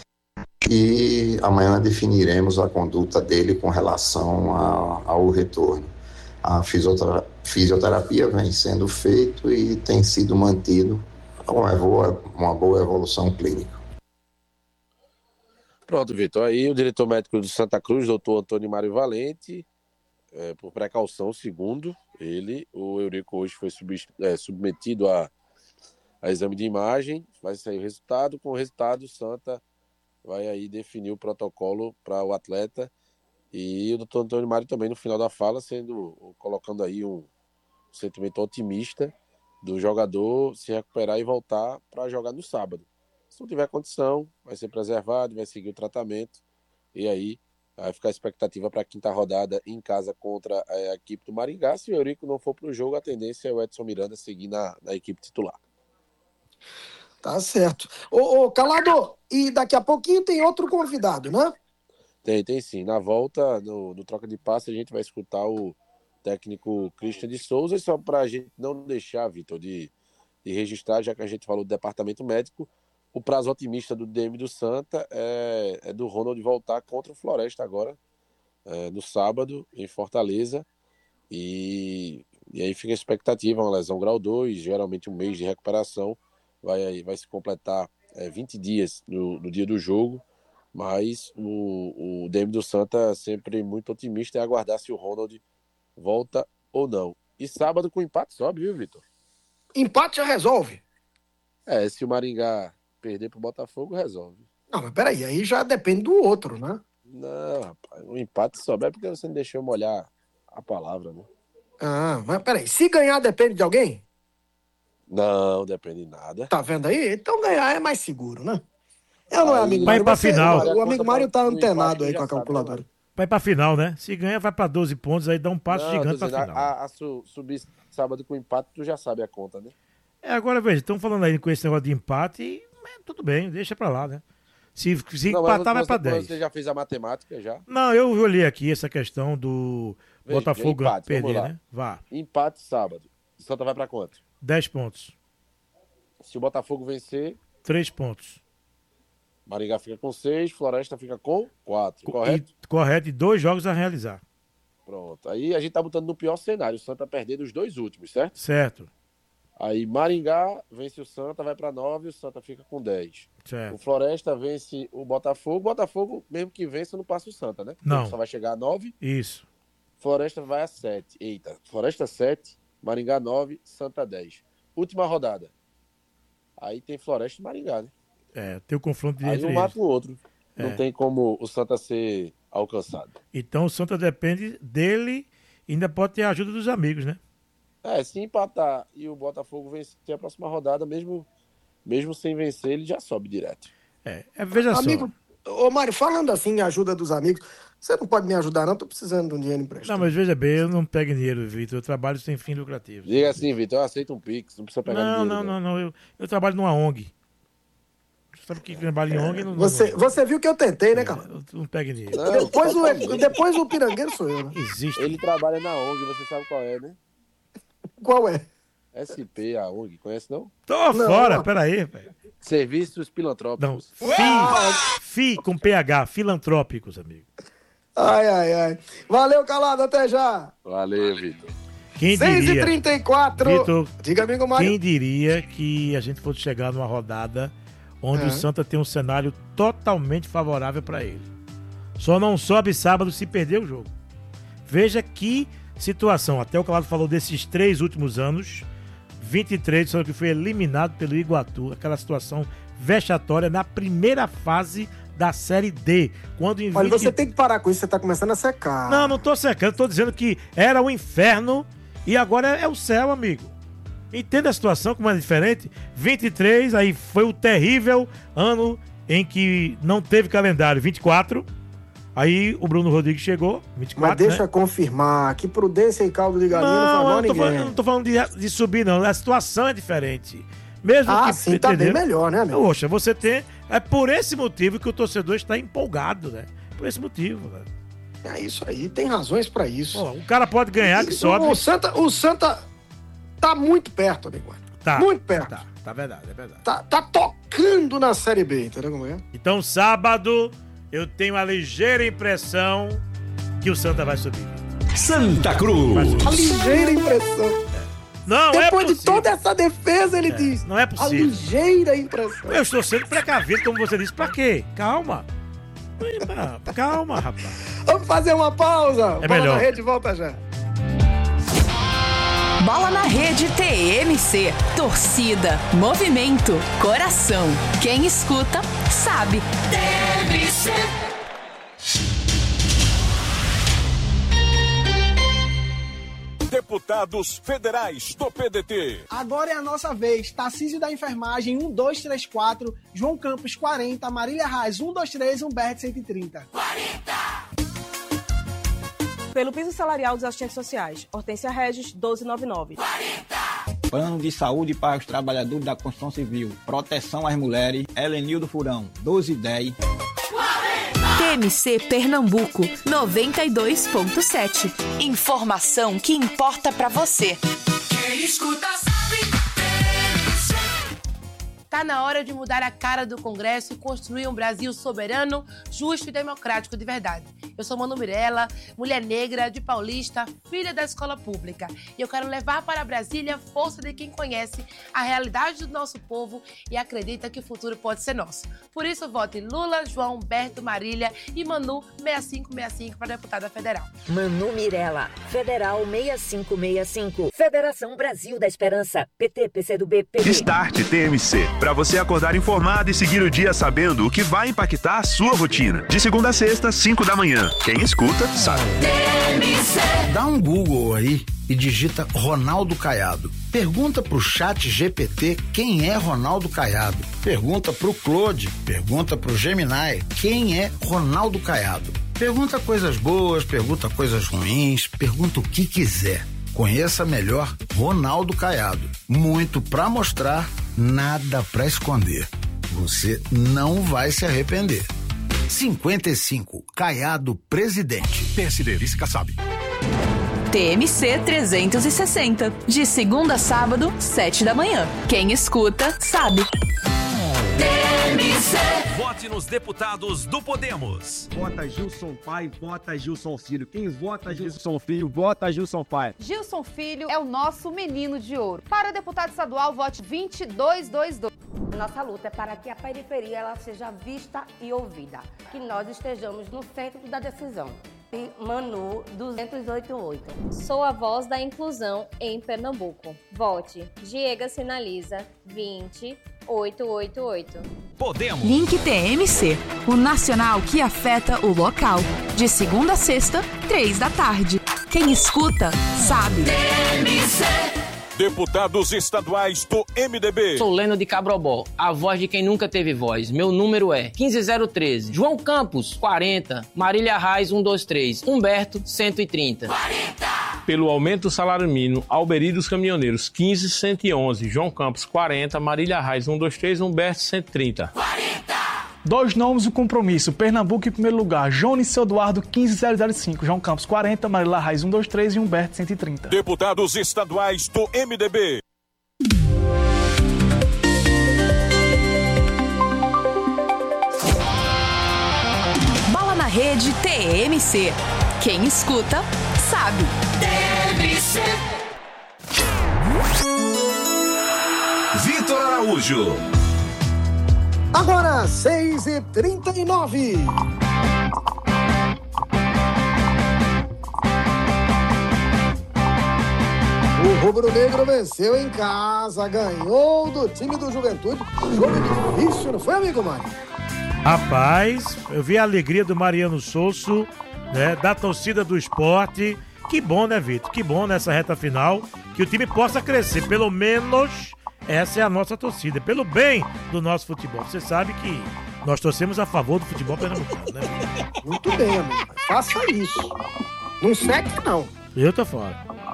E amanhã definiremos a conduta dele com relação ao retorno. A fisioterapia vem sendo feita e tem sido mantido uma boa evolução clínica. Pronto, Vitor. Aí o diretor médico do Santa Cruz, doutor Antônio Mário Valente, por precaução, segundo ele, o Eurico hoje foi submetido a exame de imagem, vai sair o resultado. Com o resultado, o Santa vai aí definir o protocolo para o atleta. E o doutor Antônio Mário também, no final da fala, colocando aí um sentimento otimista do jogador se recuperar e voltar para jogar no sábado. Se não tiver condição, vai ser preservado, vai seguir o tratamento. E aí vai ficar a expectativa para a quinta rodada em casa contra a equipe do Maringá. Se o Eurico não for para o jogo, a tendência é o Edson Miranda seguir na equipe titular. Tá certo. Ô, Calado, e daqui a pouquinho tem outro convidado, né? Tem sim. Na volta, no troca de passe, a gente vai escutar o técnico Christian de Souza. E só para a gente não deixar, Vitor, de registrar, já que a gente falou do departamento médico, o prazo otimista do DM do Santa é do Ronald voltar contra o Floresta agora, no sábado, em Fortaleza. E aí fica a expectativa, uma lesão grau 2, geralmente um mês de recuperação. Vai se completar 20 dias no dia do jogo. Mas o DM do Santa sempre muito otimista, é aguardar se o Ronald volta ou não. E sábado com empate sobe, viu, Vitor? Empate já resolve. Se o Maringá perder pro Botafogo, resolve. Não, mas peraí, aí já depende do outro, né? Não, rapaz, o empate sobe. É porque você não deixou molhar a palavra, né? Ah, mas peraí, se ganhar depende de alguém? Não, depende de nada. Tá vendo aí? Então ganhar é mais seguro, né? Não é amigo Mário. Vai pra final. O amigo Mário tá antenado aí com a calculadora. Vai pra final, né? Se ganha, vai pra 12 pontos, aí dá um passo gigante pra final. Subir sábado com empate, tu já sabe a conta, né? Agora, veja, estão falando aí com esse negócio de empate, tudo bem, deixa pra lá, né? Se empatar, vai pra 10. Você já fez a matemática, já? Não, eu olhei aqui essa questão do Botafogo perder, né? Vá. Empate sábado. Santa vai pra quanto? 10 pontos. Se o Botafogo vencer... 3 pontos. Maringá fica com 6, Floresta fica com 4, correto? Correto, e 2 jogos a realizar. Pronto. Aí a gente tá botando no pior cenário, o Santa perder dos 2 últimos, certo? Certo. Aí Maringá vence o Santa, vai pra 9, o Santa fica com 10. Certo. O Floresta vence o Botafogo, mesmo que vença, não passa o Santa, né? Não. Só vai chegar a 9. Isso. Floresta vai a 7. Eita, Floresta 7, Maringá 9, Santa 10. Última rodada. Aí tem Floresta e Maringá, né? Tem o confronto de aí um mata o outro. Não tem como o Santa ser alcançado. Então o Santa depende dele e ainda pode ter a ajuda dos amigos, né? Se empatar e o Botafogo vencer a próxima rodada, mesmo sem vencer, ele já sobe direto. Veja amigo, só. Ô Mário, falando assim, ajuda dos amigos, Você não pode me ajudar, não? Tô precisando de um dinheiro emprestado. Não, mas veja bem, eu não pego dinheiro, Vitor. Eu trabalho sem fim lucrativo. Diga assim, Vitor, eu aceito um Pix, não precisa pegar dinheiro. Não. Eu trabalho numa ONG. Sabe que trabalha em ONG? Você viu que eu tentei, né, cara? Eu não pego dinheiro. Depois o pirangueiro sou eu, né? Existe. Ele trabalha na ONG, você sabe qual é, né? Qual é? SP, a ONG, conhece não? Tô fora, peraí, velho. Serviços Filantrópicos. Não, FI com PH, filantrópicos, amigo. Ai. Valeu, Calado, até já. Valeu, Vitor. Quem diria? 6h34. Vitor, diga, amigo Mário. Quem diria que a gente fosse chegar numa rodada onde o Santa tem um cenário totalmente favorável para ele. Só não sobe sábado se perder o jogo. Veja que situação. Até o Calado falou desses 3 últimos anos. 23, só que foi eliminado pelo Iguatu. Aquela situação vexatória na primeira fase da Série D. Olha, você tem que parar com isso, você tá começando a secar. Não tô secando, tô dizendo que era o inferno e agora é o céu, amigo. Entenda a situação, como é diferente. 23, aí foi o terrível ano em que não teve calendário. 24, aí o Bruno Rodrigues chegou. 24, mas deixa eu confirmar, que prudência e caldo de galinha não faz mal ninguém. Eu não tô falando de subir, não. A situação é diferente. Mesmo que, sim, tá bem melhor, né, amigo? Poxa, você tem... É por esse motivo que o torcedor está empolgado, né? Por esse motivo, velho. É isso aí, tem razões pra isso. O cara pode ganhar que sobe. O Santa tá muito perto, amigo. Tá. Muito perto. Tá verdade, é verdade. Tá tocando na Série B, entendeu como é? Então, sábado, eu tenho a ligeira impressão que o Santa vai subir. Santa Cruz. A ligeira impressão. Não, depois de toda essa defesa, ele diz. Não é possível. A ligeira impressão. Eu estou sendo precavido, como você disse. Pra quê? Calma. Calma, rapaz. Vamos fazer uma pausa. É melhor. Bola na Rede, volta já. Bola na Rede TMC. Torcida, movimento, coração. Quem escuta, sabe. TMC. Deputados federais do PDT. Agora é a nossa vez. Tarcísio da Enfermagem, 1234. João Campos, 40. Marília Reis, 123. Humberto, 130. 40! Pelo piso salarial dos assistentes sociais. Hortência Regis, 1299. 40! Plano de saúde para os trabalhadores da construção civil. Proteção às mulheres. Helenildo Furão, 1210. TMC Pernambuco 92.7. Informação que importa pra você. Quem escuta sabe. Tá na hora de mudar a cara do Congresso e construir um Brasil soberano, justo e democrático de verdade. Eu sou Manu Mirella, mulher negra de Paulista, filha da escola pública. E eu quero levar para Brasília a força de quem conhece a realidade do nosso povo e acredita que o futuro pode ser nosso. Por isso, vote Lula, João, Humberto, Marília e Manu 6565 para deputada federal. Manu Mirella, Federal 6565. Federação Brasil da Esperança. PT, PCdoB, PV. Start TMC. Para você acordar informado e seguir o dia sabendo o que vai impactar a sua rotina. De segunda a sexta, 5 da manhã. Quem escuta, sabe. Dá um Google aí e digita Ronaldo Caiado. Pergunta pro Chat GPT quem é Ronaldo Caiado. Pergunta pro Claude, pergunta pro Gemini quem é Ronaldo Caiado. Pergunta coisas boas, pergunta coisas ruins, pergunta o que quiser. Conheça melhor Ronaldo Caiado. Muito pra mostrar, nada pra esconder. Você não vai se arrepender. 55, Caiado presidente. PSD, vice-Kassab. TMC 360. De segunda a sábado, 7 da manhã. Quem escuta, sabe. TMC. Vote nos deputados do Podemos. Vota Gilson Pai, vota Gilson Filho. Quem vota Gilson Filho, vota Gilson Pai. Gilson Filho é o nosso menino de ouro. Para o deputado estadual, vote 2222. Nossa luta é para que a periferia ela seja vista e ouvida. Que nós estejamos no centro da decisão. Manu 288. Sou a voz da inclusão em Pernambuco. Vote Diego Sinaliza 20888. Podemos. Link TMC, o nacional que afeta o local. De segunda a sexta, 3 da tarde. Quem escuta, sabe. TMC. Deputados estaduais do MDB. Sou Leno de Cabrobó, a voz de quem nunca teve voz. Meu número é 15013. João Campos, 40. Marília Reis, 123. Humberto, 130. 40. Pelo aumento do salário mínimo, Alberi dos Caminhoneiros, 15111. João Campos, 40. Marília Reis, 123. Humberto, 130. 40. Dois nomes do compromisso. Pernambuco em primeiro lugar. Jones Eduardo, 15005. João Campos, 40. Marília Reis, 123. E Humberto, 130. Deputados estaduais do MDB. Bola na Rede TMC. Quem escuta, sabe. TMC. Vitor Araújo. Agora, 6h39. O rubro-negro venceu em casa, ganhou do time do Juventude. Jogo difícil, não foi, amigo Mário? Rapaz, eu vi a alegria do Mariano Sousso, né, da torcida do esporte. Que bom, né, Vitor? Que bom nessa reta final, que o time possa crescer, pelo menos. Essa é a nossa torcida, pelo bem do nosso futebol. Você sabe que nós torcemos a favor do futebol pernambucano, né? Muito bem, amigo. Faça isso. Não segue, não. Eu tô fora.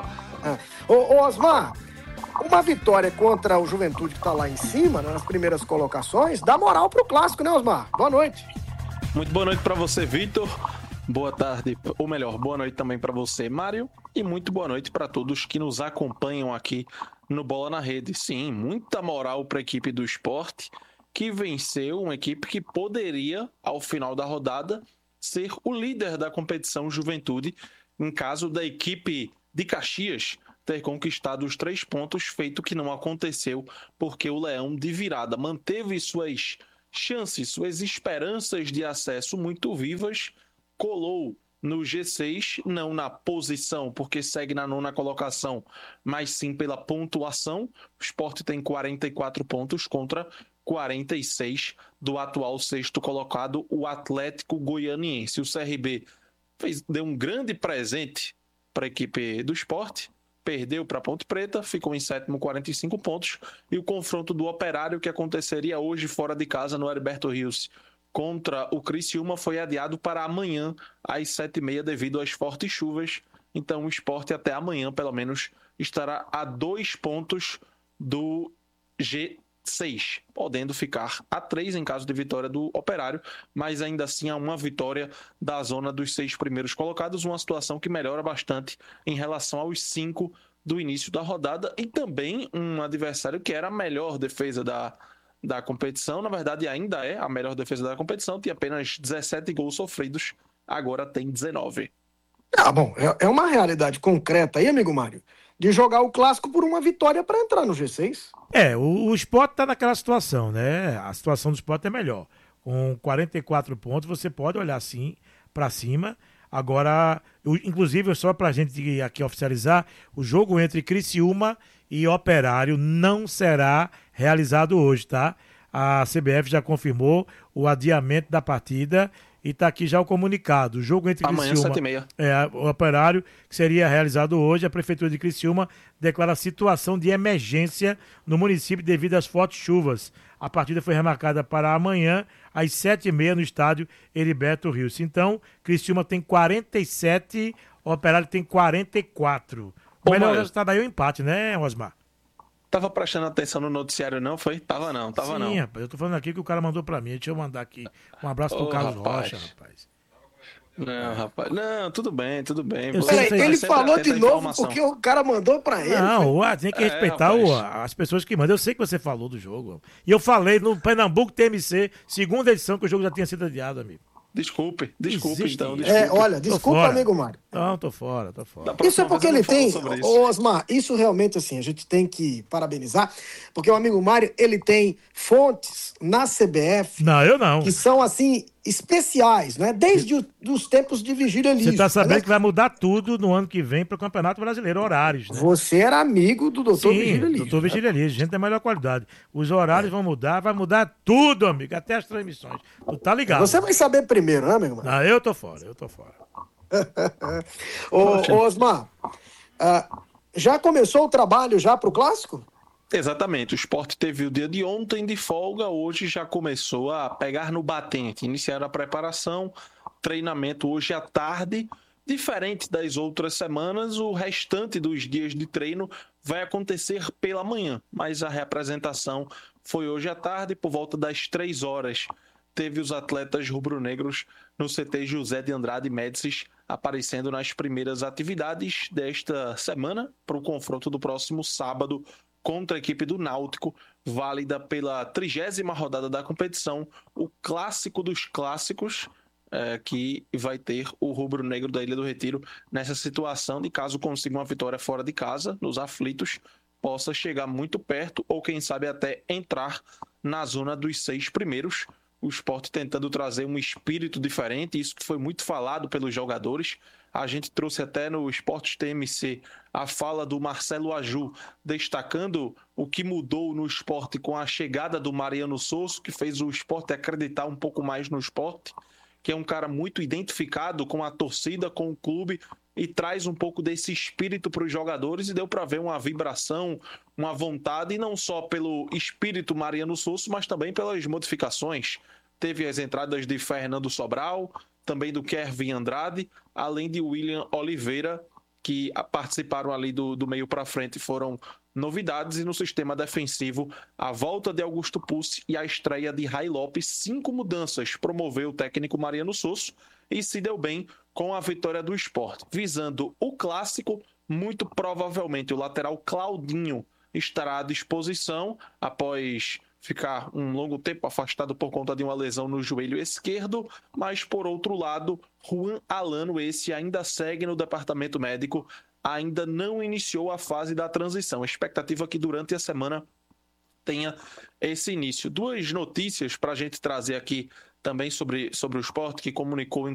Ô, Osmar, uma vitória contra o Juventude que tá lá em cima, né, nas primeiras colocações, dá moral pro clássico, né, Osmar? Boa noite. Muito boa noite pra você, Vitor. Boa tarde, ou melhor, boa noite também pra você, Mário. E muito boa noite pra todos que nos acompanham aqui no Bola na Rede. Sim, muita moral para a equipe do esporte, que venceu uma equipe que poderia, ao final da rodada, ser o líder da competição Juventude, em caso da equipe de Caxias ter conquistado os 3 pontos, feito que não aconteceu, porque o Leão de virada manteve suas chances, suas esperanças de acesso muito vivas, colou no G6, não na posição, porque segue na 9ª colocação, mas sim pela pontuação. O Sport tem 44 pontos contra 46 do atual 6º colocado, o Atlético Goianiense. O CRB deu um grande presente para a equipe do Sport, perdeu para a Ponte Preta, ficou em 7º, 45 pontos, e o confronto do Operário, que aconteceria hoje fora de casa no Heriberto Rios, contra o Criciúma, foi adiado para amanhã, às 7h30, devido às fortes chuvas. Então o Sport até amanhã, pelo menos, estará a 2 pontos do G6, podendo ficar a 3 em caso de vitória do Operário, mas ainda assim há uma vitória da zona dos 6 primeiros colocados, uma situação que melhora bastante em relação aos 5 do início da rodada, e também um adversário que era a melhor defesa da competição, na verdade ainda é a melhor defesa da competição, tinha apenas 17 gols sofridos, agora tem 19. Bom, é uma realidade concreta aí, amigo Mário, de jogar o clássico por uma vitória para entrar no G6. O Sport tá naquela situação, né? A situação do Sport é melhor. Com 44 pontos, você pode olhar assim para cima. Agora, inclusive, só pra gente aqui oficializar, o jogo entre Criciúma e Operário não será realizado hoje, tá? A CBF já confirmou o adiamento da partida e tá aqui já o comunicado. O jogo entre Criciúma o Operário, que seria realizado hoje, a Prefeitura de Criciúma declara situação de emergência no município devido às fortes chuvas. A partida foi remarcada para amanhã, às 7h30, no estádio Heriberto Rios. Então, Criciúma tem 47, Operário tem 44. O melhor resultado aí é o empate, né, Osmar? Tava prestando atenção no noticiário, não, foi? Tava não. Sim, rapaz, eu tô falando aqui que o cara mandou pra mim. Deixa eu mandar aqui um abraço pro Carlos Rocha, rapaz. Não, rapaz. Não, tudo bem. Ele falou de novo porque o cara mandou pra ele. Não, tem que respeitar as pessoas que mandam. Eu sei que você falou do jogo. E eu falei no Pernambuco TMC, segunda edição, que o jogo já tinha sido adiado, amigo. Desculpe, então. Desculpa, amigo Mário. Não, tô fora. Isso é porque ele tem, Osmar, isso realmente, assim, a gente tem que parabenizar, porque o amigo Mário, ele tem fontes na CBF. Não, eu não. Que são, assim, especiais, né? Desde os tempos de Vigília Lígio. Você tá sabendo que vai mudar tudo no ano que vem para o Campeonato Brasileiro, horários, né? Você era amigo do doutor Vigília Lígio. Doutor Vigília Lígio, gente tem melhor qualidade. Os horários vão mudar, vai mudar tudo, amigo, até as transmissões. Tu tá ligado? Você vai saber primeiro, né, amigo Mário? Não, eu tô fora. Ô, Osmar, Já começou o trabalho já para o Clássico? Exatamente, o Sport teve o dia de ontem de folga, hoje já começou a pegar no batente, iniciaram a preparação, treinamento hoje à tarde. Diferente das outras semanas, o restante dos dias de treino vai acontecer pela manhã, mas a reapresentação foi hoje à tarde, por volta das 3 horas. Teve os atletas rubro-negros no CT José de Andrade Médicis aparecendo nas primeiras atividades desta semana para o confronto do próximo sábado contra a equipe do Náutico, válida pela 30ª rodada da competição, o clássico dos clássicos, que vai ter o rubro-negro da Ilha do Retiro nessa situação de caso consiga uma vitória fora de casa, nos aflitos, possa chegar muito perto ou quem sabe até entrar na zona dos 6 primeiros. O Sport tentando trazer um espírito diferente, isso que foi muito falado pelos jogadores. A gente trouxe até no Esportes TMC a fala do Marcelo Aju, destacando o que mudou no esporte com a chegada do Mariano Sosso, que fez o Sport acreditar um pouco mais no esporte, que é um cara muito identificado com a torcida, com o clube, e traz um pouco desse espírito para os jogadores, e deu para ver uma vibração, uma vontade, e não só pelo espírito Mariano Sosso, mas também pelas modificações. Teve as entradas de Fernando Sobral, também do Kevin Andrade, além de William Oliveira, que participaram ali do meio para frente, foram novidades, e no sistema defensivo, a volta de Augusto Pucci e a estreia de Rai Lopes, 5 mudanças, promoveu o técnico Mariano Sosso e se deu bem com a vitória do Sport. Visando o clássico, muito provavelmente o lateral Claudinho estará à disposição após ficar um longo tempo afastado por conta de uma lesão no joelho esquerdo, mas por outro lado, Juan Alano, esse ainda segue no departamento médico, ainda não iniciou a fase da transição. A expectativa é que durante a semana tenha esse início. 2 notícias para a gente trazer aqui também sobre o Sport, que comunicou